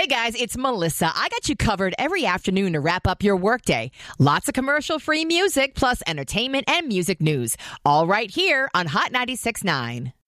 Hey guys, it's Melissa. I got you covered every afternoon to wrap up your workday. Lots of commercial-free music, plus entertainment and music news. All right here on Hot 96.9.